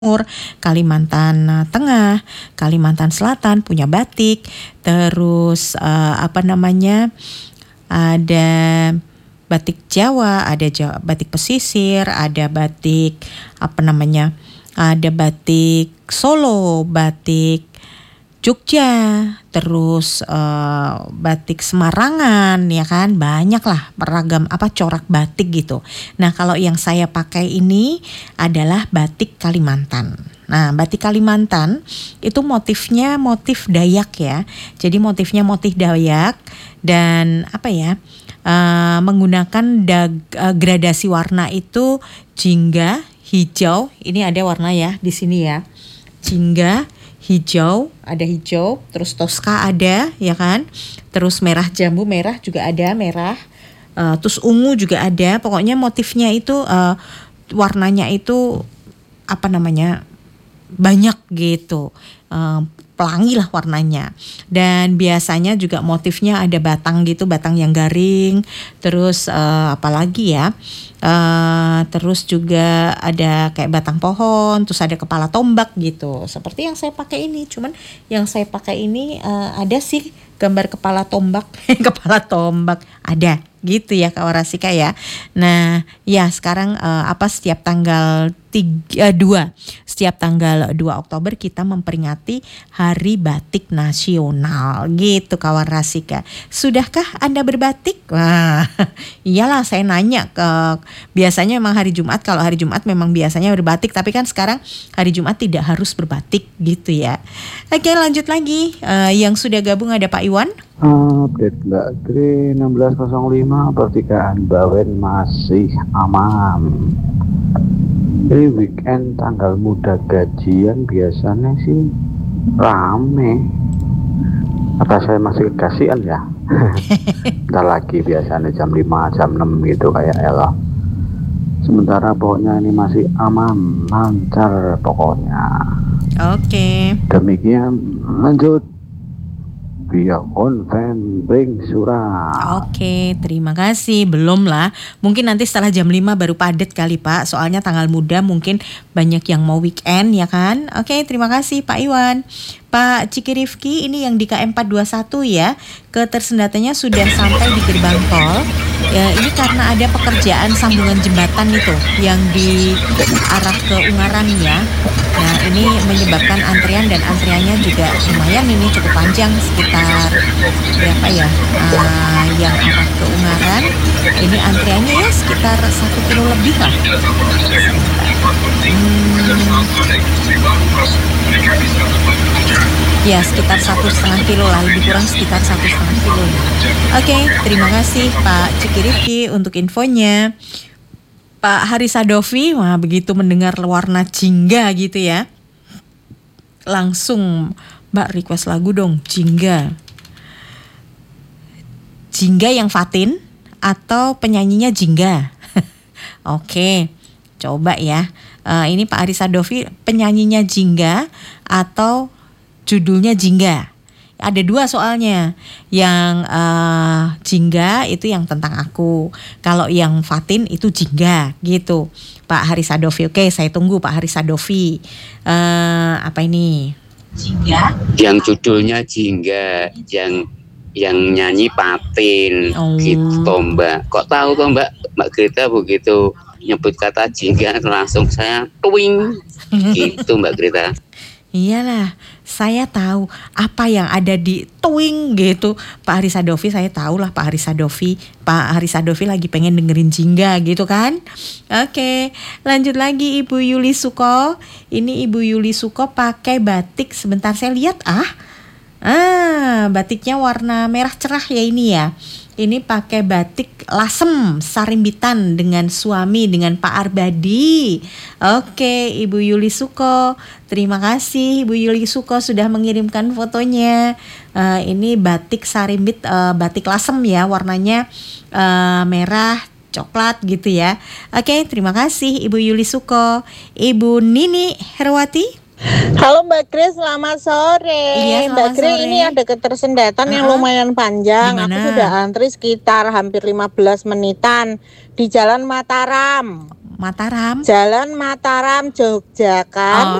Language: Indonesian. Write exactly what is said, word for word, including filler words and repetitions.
Timur, Kalimantan eh, Tengah, Kalimantan Selatan punya batik, terus eh, apa namanya ada batik Jawa, ada Jawa, batik pesisir, ada batik apa namanya, ada batik Solo, batik Jogja, terus eh, batik Semarangan, ya kan, banyak lah beragam apa corak batik gitu. Nah kalau yang saya pakai ini adalah batik Kalimantan. Nah batik Kalimantan itu motifnya motif Dayak ya, jadi motifnya motif Dayak dan apa ya eh, menggunakan dag, eh, gradasi warna itu jingga, hijau, ini ada warna ya di sini ya, jingga, hijau, ada hijau, terus toska ada, ya kan, terus merah jambu merah juga ada, merah, uh, terus ungu juga ada, pokoknya motifnya itu uh, warnanya itu apa namanya banyak gitu, uh, pelangi lah warnanya. Dan biasanya juga motifnya ada batang gitu, batang yang garing, terus uh, apalagi ya, uh, terus juga ada kayak batang pohon, terus ada kepala tombak gitu, seperti yang saya pakai ini. Cuman yang saya pakai ini uh, ada sih gambar kepala tombak, kepala tombak ada gitu ya Kak Warasika ya. Nah ya sekarang uh, apa setiap tanggal tiga, dua setiap tanggal dua Oktober kita memperingati Hari Batik Nasional gitu Kak Warasika. Sudahkah Anda berbatik? Wah iyalah saya nanya ke, biasanya memang hari Jumat, kalau hari Jumat memang biasanya berbatik, tapi kan sekarang hari Jumat tidak harus berbatik gitu ya. Oke lanjut lagi, uh, yang sudah gabung ada Pak Iwan. Update Mbak Tri enam belas nol lima pertigaan Bawen masih aman. Jadi weekend tanggal muda gajian biasanya sih rame. Apa saya masih kekasian ya? Ntar lagi biasanya jam lima, jam enam gitu kayak Ella. Sementara pokoknya ini masih aman, lancar pokoknya. Oke. Demikian lanjut. Via konvenring surat. Oke, terima kasih. Belum lah, mungkin nanti setelah jam lima baru padat kali Pak. Soalnya tanggal muda mungkin banyak yang mau weekend ya kan. Oke, terima kasih Pak Iwan. Pak Ciki Rifki, ini yang di K M empat dua satu ya, ketersendatanya sudah sampai di gerbang tol ya, ini karena ada pekerjaan sambungan jembatan itu yang di arah ke Ungaran ya. Nah ini menyebabkan antrian, dan antriannya juga lumayan, ini cukup panjang, sekitar berapa ya, uh, yang arah ke Ungaran ini antriannya ya sekitar satu kilo lebih lah. hmm, Ya sekitar satu setengah kilo lah, lebih kurang sekitar satu setengah kilo. Oke, terima kasih Pak Ciki Rifki untuk infonya. Pak Harisa Dovi, wah begitu mendengar warna jingga gitu ya, langsung Mbak request lagu dong, jingga. Jingga yang Fatin atau penyanyinya Jingga? Oke, coba ya. Uh, ini Pak Harisa Dovi, penyanyinya Jingga atau judulnya Jingga? Ada dua soalnya. Yang uh, Jingga itu yang tentang aku. Kalau yang Fatin itu Jingga gitu. Pak Harisa Dovi. Oke, saya tunggu Pak Harisa Dovi. Uh, apa ini? Jingga. Yang judulnya Jingga, yang yang nyanyi Fatin. Oh. Gitu Mbak. Kok tahu toh Mbak? Mbak Greta begitu nyebut kata Jingga langsung saya twing. Gitu Mbak Greta. Iyalah, saya tahu apa yang ada di twing gitu. Pak Harisa Dovi, saya tahu lah Pak Harisa Dovi. Pak Harisa Dovi lagi pengen dengerin Jingga gitu kan. Oke, lanjut lagi Ibu Yuli Suko. Ini Ibu Yuli Suko pakai batik, sebentar saya lihat ah. Ah, batiknya warna merah cerah ya ini ya. Ini pakai batik Lasem Sarimbitan dengan suami, dengan Pak Arbadi. Oke, Ibu Yuli Suko, terima kasih Ibu Yuli Suko sudah mengirimkan fotonya. Uh, ini batik Sarimbit, uh, batik Lasem ya, warnanya uh, merah coklat gitu ya. Oke, terima kasih Ibu Yuli Suko. Ibu Nini Herwati. Halo Mbak Grace, selamat sore. Iya, selamat Mbak Grace, sore. ini ada ketersendatan uh-uh. yang lumayan panjang. Dimana? Aku sudah antri sekitar hampir lima belas menitan di Jalan Mataram. Mataram. Jalan Mataram Jogja kan. Oh,